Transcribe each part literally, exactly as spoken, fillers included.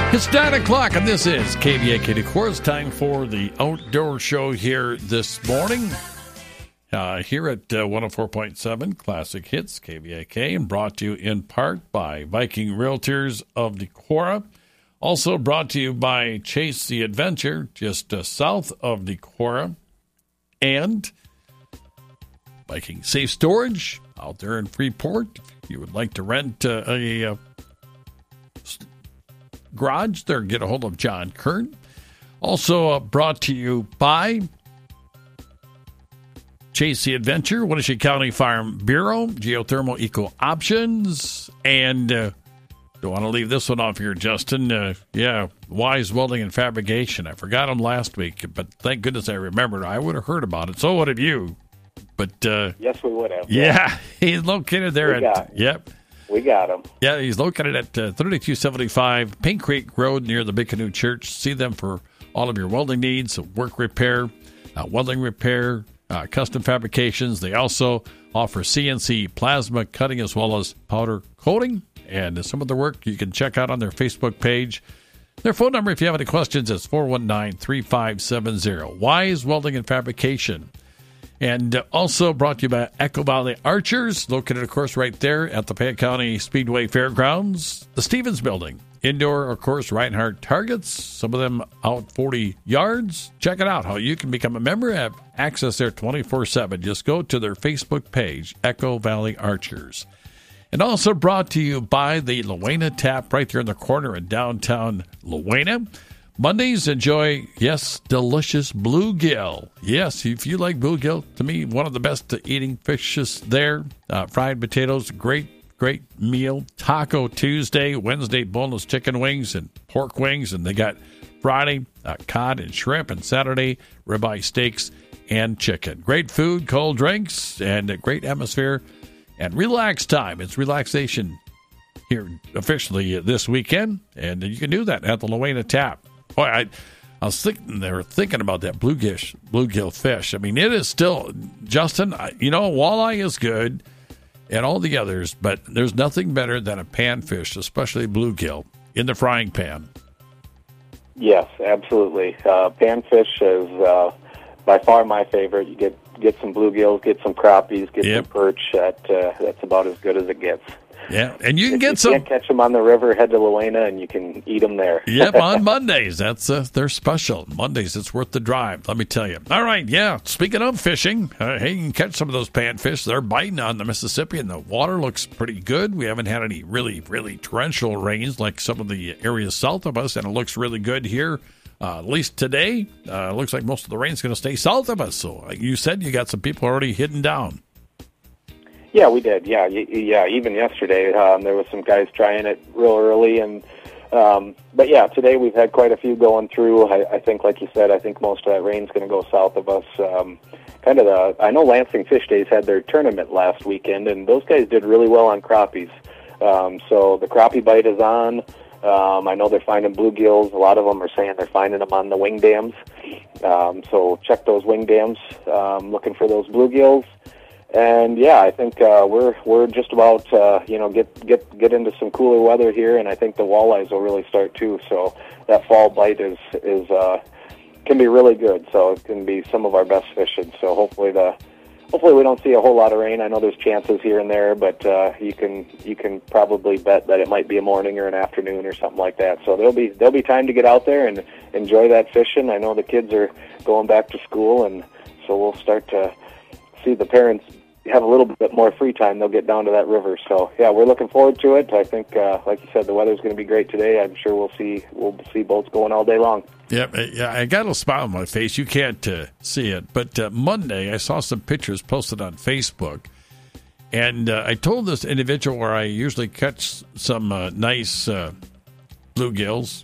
It's nine o'clock, and this is K V A K D Core. It's time for the Outdoor Show here this morning. Uh, here at uh, one oh four point seven Classic Hits, K V A K, and brought to you in part by Viking Realtors of Decorah. Also brought to you by Chase the Adventure, just uh, south of Decorah. And Viking Safe Storage out there in Freeport. If you would like to rent uh, a... a garage there, get a hold of John Kern. Also uh, brought to you by Chase the Adventure, Winnebago County Farm Bureau, Geothermal Eco Options, and uh, don't want to leave this one off here, Justin. Uh, yeah, Wise Welding and Fabrication. I forgot them last week, but thank goodness I remembered. I would have heard about it. So would have you. But uh, yes, we would have. Yeah, he's located there we at got, yep. We got him. Yeah, he's located at uh, thirty-two seventy-five Pink Creek Road near the Big Canoe Church. See them for all of your welding needs, work repair, uh, welding repair, uh, custom fabrications. They also offer C N C plasma cutting as well as powder coating. And some of the work you can check out on their Facebook page. Their phone number, if you have any questions, is four one nine, three five seven zero. Wise Welding and Fabrication. And also brought to you by Echo Valley Archers, located, of course, right there at the Fayette County Speedway Fairgrounds. The Stevens Building. Indoor, of course, Reinhardt targets, some of them out forty yards. Check it out, how you can become a member, have access there twenty-four seven. Just go to their Facebook page, Echo Valley Archers. And also brought to you by the Luena Tap right there in the corner in downtown Luena. Mondays, enjoy, yes, delicious bluegill. Yes, if you like bluegill, to me, one of the best eating fishes there. Uh, fried potatoes, great, great meal. Taco Tuesday, Wednesday, boneless chicken wings and pork wings. And they got Friday, uh, cod and shrimp. And Saturday, ribeye steaks and chicken. Great food, cold drinks, and a great atmosphere. And relax time. It's relaxation here officially this weekend. And you can do that at the Luena Tap. Boy, I, I was thinking they were thinking about that bluegill, bluegill fish. I mean, it is still, Justin, you know, walleye is good and all the others, but there's nothing better than a panfish, especially bluegill, in the frying pan. Yes, absolutely. Uh, panfish is uh, by far my favorite. You get get some bluegills, get some crappies, get yep. some perch. That, uh, that's about as good as it gets. Yeah, and you can if get you some. Can't catch them on the river, head to Luena, and you can eat them there. Yep, on Mondays. That's uh, they're special. Mondays, it's worth the drive, let me tell you. All right, yeah, speaking of fishing, uh, hey, you can catch some of those panfish. They're biting on the Mississippi, and the water looks pretty good. We haven't had any really, really torrential rains like some of the areas south of us, and it looks really good here. Uh, at least today, uh, it looks like most of the rain's going to stay south of us. So uh, you said you got some people already hidden down. Yeah, we did. Yeah, yeah. Even yesterday, um, there was some guys trying it real early, and um, but yeah, today we've had quite a few going through. I, I think, like you said, I think most of that rain's going to go south of us. Um, kind of the. I know Lansing Fish Days had their tournament last weekend, and those guys did really well on crappies. Um, so the crappie bite is on. Um, I know they're finding bluegills. A lot of them are saying they're finding them on the wing dams. Um, so check those wing dams, um, looking for those bluegills. And yeah, I think uh, we're we're just about uh, you know get get get into some cooler weather here, and I think the walleyes will really start too. So that fall bite is is uh, can be really good. So it can be some of our best fishing. So hopefully the hopefully we don't see a whole lot of rain. I know there's chances here and there, but uh, you can you can probably bet that it might be a morning or an afternoon or something like that. So there'll be there'll be time to get out there and enjoy that fishing. I know the kids are going back to school, and so we'll start to see the parents have a little bit more free time. They'll get down to that river. So yeah, we're looking forward to it. I think, uh, like you said, the weather's going to be great today. I'm sure we'll see we'll see boats going all day long. Yep, yeah, I got a smile on my face. You can't uh, see it, but uh, Monday I saw some pictures posted on Facebook, and uh, I told this individual where I usually catch some uh, nice uh, bluegills.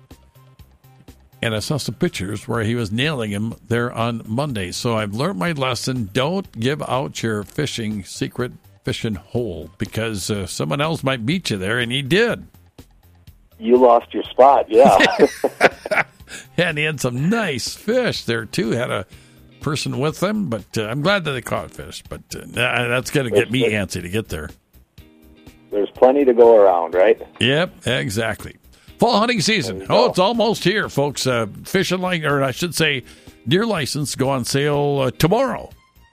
And I saw some pictures where he was nailing him there on Monday. So I've learned my lesson. Don't give out your fishing secret fishing hole, because uh, someone else might beat you there, and he did. You lost your spot, yeah. And he had some nice fish there, too. Had a person with them, but uh, I'm glad that they caught fish. But uh, that's going to get me antsy to get there. There's plenty to go around, right? Yep, exactly. Fall hunting season. Oh, it's almost here, folks. Uh, fishing like, or I should say, deer license go on sale uh, tomorrow.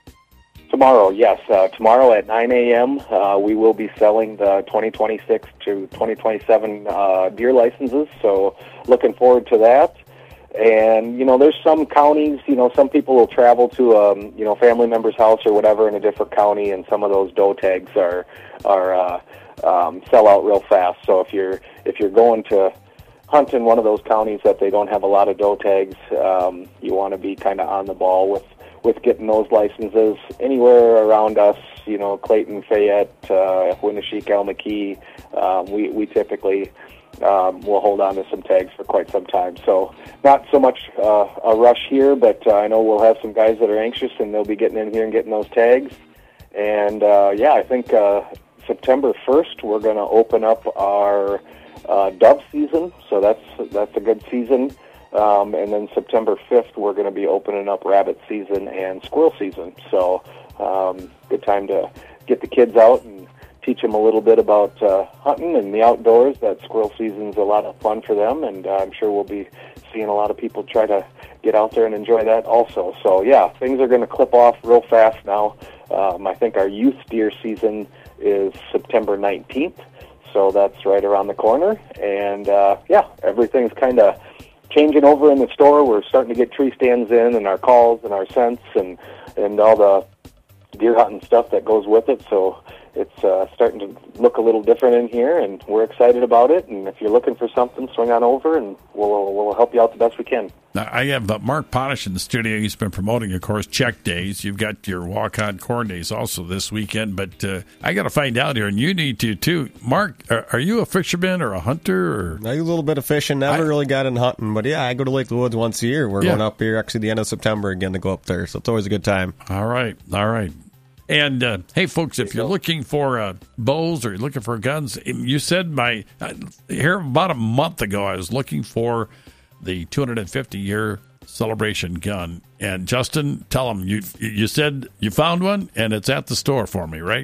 Tomorrow, yes. Uh, tomorrow at nine a.m., uh, we will be selling the twenty twenty-six to twenty twenty-seven uh, deer licenses, so looking forward to that. And, you know, there's some counties, you know, some people will travel to, um, you know, family member's house or whatever in a different county, and some of those doe tags are, are uh, um, sell out real fast. So if you're if you're going to hunt in one of those counties that they don't have a lot of doe tags, um, you want to be kind of on the ball with, with getting those licenses. Anywhere around us, you know, Clayton, Fayette, uh, Winneshiek, Almaquee, um, we, we typically um, will hold on to some tags for quite some time. So not so much uh, a rush here, but uh, I know we'll have some guys that are anxious, and they'll be getting in here and getting those tags. And, uh, yeah, I think uh, September first we're going to open up our uh, dove season, so that's that's a good season. Um, and then September fifth, we're going to be opening up rabbit season and squirrel season. So um, good time to get the kids out and teach them a little bit about uh, hunting and the outdoors. That squirrel season's a lot of fun for them, and uh, I'm sure we'll be seeing a lot of people try to get out there and enjoy that also. So, yeah, things are going to clip off real fast now. Um, I think our youth deer season is September nineteenth, so that's right around the corner. And, uh, yeah, everything's kind of changing over in the store. We're starting to get tree stands in, and our calls and our scents and, and all the deer hunting stuff that goes with it. So it's uh, starting to look a little different in here, and we're excited about it. And if you're looking for something, swing on over, and we'll we'll help you out the best we can. Now, I have uh, Mark Potash in the studio. He's been promoting, of course, check days. You've got your walk-on corn days also this weekend. But uh, I got to find out here, and you need to, too. Mark, are, are you a fisherman or a hunter? Or? I do a little bit of fishing. Never I, really got in hunting. But, yeah, I go to Lake of the Woods once a year. We're yeah. going up here actually the end of September again to go up there. So it's always a good time. All right. All right. And, uh, hey, folks, if you're looking for uh, bows or you're looking for guns, you said my uh, here about a month ago I was looking for the two hundred fifty year celebration gun. And, Justin, tell them, you, you said you found one, and it's at the store for me, right?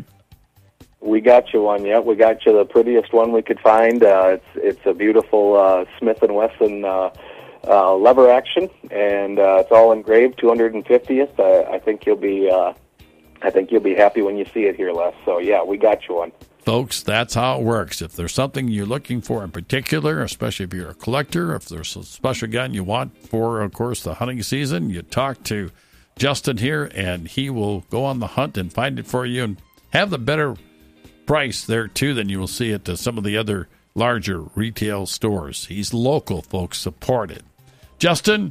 We got you one, yeah. We got you the prettiest one we could find. Uh, it's it's a beautiful uh, Smith and Wesson uh, uh, lever action, and uh, it's all engraved, two hundred fiftieth. Uh, I think you'll be... Uh, I think you'll be happy when you see it here, Les. So, yeah, we got you one. Folks, that's how it works. If there's something you're looking for in particular, especially if you're a collector, if there's a special gun you want for, of course, the hunting season, you talk to Justin here, and he will go on the hunt and find it for you and have the better price there, too, than you will see at some of the other larger retail stores. He's local, folks. Support it. Justin,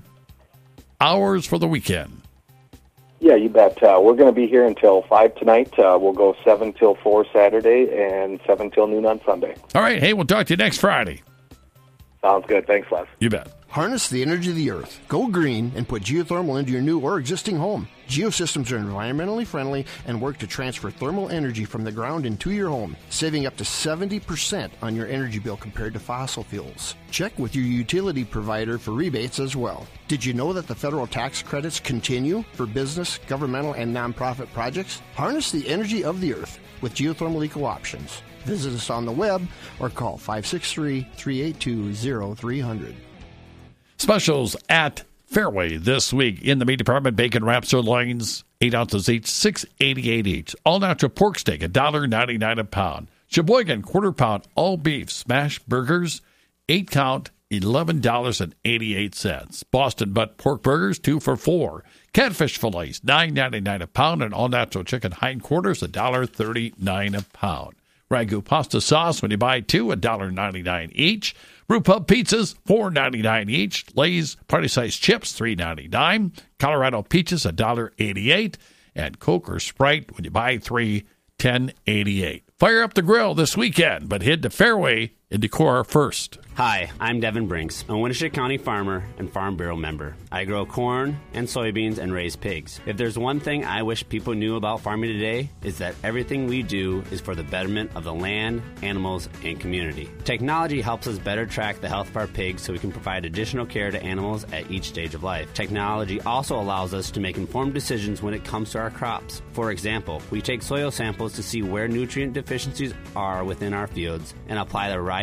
hours for the weekend. Yeah, you bet. Uh, we're going to be here until five tonight. Uh, we'll go seven till four Saturday and seven till noon on Sunday. All right. Hey, we'll talk to you next Friday. Sounds good. Thanks, Les. You bet. Harness the energy of the earth. Go green and put geothermal into your new or existing home. Geosystems are environmentally friendly and work to transfer thermal energy from the ground into your home, saving up to seventy percent on your energy bill compared to fossil fuels. Check with your utility provider for rebates as well. Did you know that the federal tax credits continue for business, governmental, and nonprofit projects? Harness the energy of the earth with geothermal eco options. Visit us on the web or call five six three, three eight two, zero three zero zero. Specials at Fairway this week. In the meat department, bacon wrap sirloins, eight ounces each, six eighty-eight each. All natural pork steak, one dollar ninety-nine a pound. Sheboygan, quarter pound, all beef, smash burgers, eight count, eleven dollars and eighty-eight cents. Boston butt pork burgers, two for four. Catfish fillets, nine ninety-nine a pound, and all natural chicken hindquarters, one dollar thirty-nine a pound. Ragu pasta sauce, when you buy two, one dollar ninety-nine each. Brew Pub pizzas, four ninety-nine each. Lay's party-sized chips, three ninety-nine. Colorado peaches, one dollar eighty-eight. And Coke or Sprite, when you buy three, ten eighty-eight. Fire up the grill this weekend, but head to Fairway in Decorah first. Hi, I'm Devin Brinks, a Winneshiek County farmer and Farm Bureau member. I grow corn and soybeans and raise pigs. If there's one thing I wish people knew about farming today, is that everything we do is for the betterment of the land, animals, and community. Technology helps us better track the health of our pigs so we can provide additional care to animals at each stage of life. Technology also allows us to make informed decisions when it comes to our crops. For example, we take soil samples to see where nutrient deficiencies are within our fields and apply the right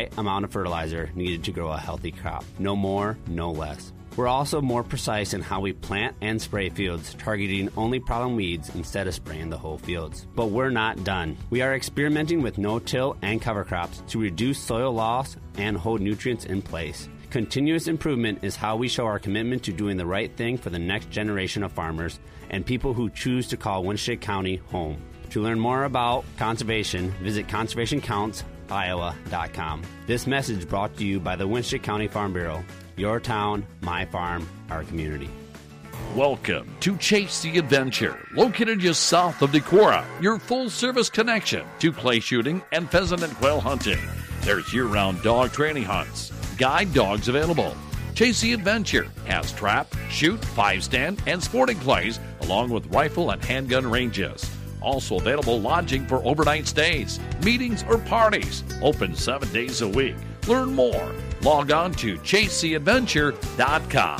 right amount of fertilizer needed to grow a healthy crop. No more, no less. We're also more precise in how we plant and spray fields, targeting only problem weeds instead of spraying the whole fields. But we're not done. We are experimenting with no-till and cover crops to reduce soil loss and hold nutrients in place. Continuous improvement is how we show our commitment to doing the right thing for the next generation of farmers and people who choose to call Winston County home. To learn more about conservation, visit conservation counts iowa dot com. This message brought to you by the Winston County Farm Bureau. Your town, my farm, our community. Welcome to Chase the Adventure, located just south of Decorah, your full-service connection to clay shooting and pheasant and quail hunting. There's year-round dog training hunts, guide dogs available. Chase the Adventure has trap, shoot, five-stand, and sporting clays, along with rifle and handgun ranges. Also available lodging for overnight stays, meetings, or parties. Open seven days a week. Learn more. Log on to chase the adventure dot com.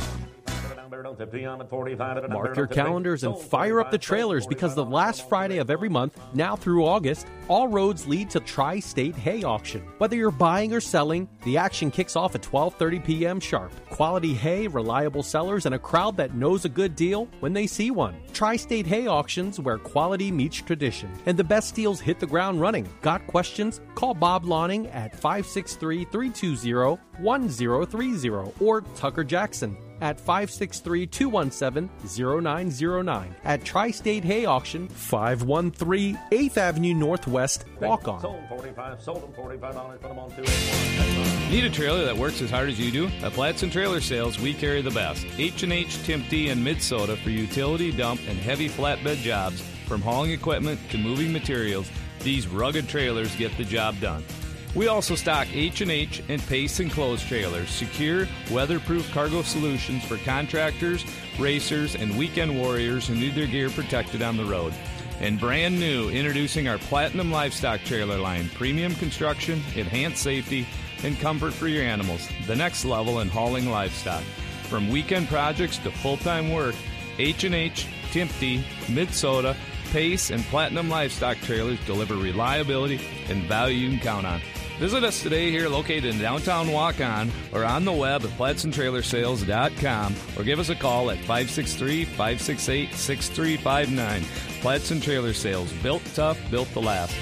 Mark your calendars and fire up the trailers because the last Friday of every month, now through August, all roads lead to Tri-State Hay Auction. Whether you're buying or selling, the action kicks off at twelve thirty p.m. sharp. Quality hay, reliable sellers, and a crowd that knows a good deal when they see one. Tri-State Hay Auctions, where quality meets tradition, and the best deals hit the ground running. Got questions? Call Bob Lawning at five six three, three two zero, one zero three zero or Tucker Jackson at five six three, two one seven, zero nine zero nine. At Tri-State Hay Auction, five one three eighth Avenue Northwest, Walk-On. Sold forty-five, sold them forty-five dollars, put them on two eighty-one. Need a trailer that works as hard as you do? At Platson Trailer Sales, we carry the best. H and H, Timpty, and Mid-Soda for utility, dump, and heavy flatbed jobs. From hauling equipment to moving materials, these rugged trailers get the job done. We also stock H and H and Pace Enclosed trailers, secure, weatherproof cargo solutions for contractors, racers, and weekend warriors who need their gear protected on the road. And brand new, introducing our Platinum Livestock trailer line, premium construction, enhanced safety, and comfort for your animals. The next level in hauling livestock. From weekend projects to full-time work, H and H, Timpty, Mid-Soda, Pace, and Platinum Livestock trailers deliver reliability and value you can count on. Visit us today here located in downtown Walk-On or on the web at platson trailer sales dot com or give us a call at five six three, five six eight, six three five nine. Platson Trailer Sales, built tough, built to last.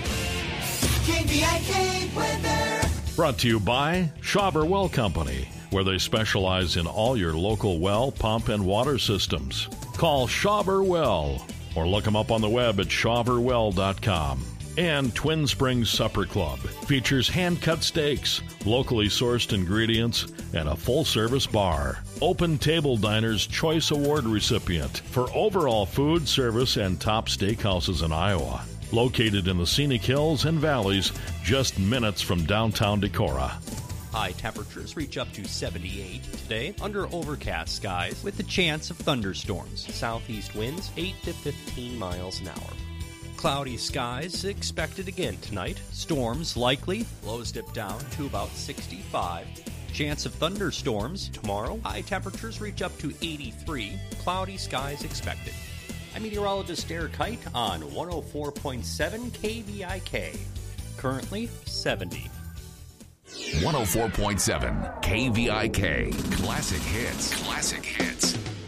K V I K weather. Brought to you by Schauber Well Company, where they specialize in all your local well, pump, and water systems. Call Schauber Well or look them up on the web at schauber well dot com. And Twin Springs Supper Club features hand-cut steaks, locally sourced ingredients, and a full-service bar. Open Table Diner's Choice Award recipient for overall food, service, and top steakhouses in Iowa. Located in the scenic hills and valleys, just minutes from downtown Decorah. High temperatures reach up to seventy-eight today under overcast skies with the chance of thunderstorms. Southeast winds eight to fifteen miles an hour. Cloudy skies expected again tonight. Storms likely. Lows dip down to about sixty-five. Chance of thunderstorms tomorrow. High temperatures reach up to eighty-three. Cloudy skies expected. I'm meteorologist Derek Kite on one oh four point seven K V I K. Currently seventy. one oh four point seven K V I K. Classic hits. Classic hits.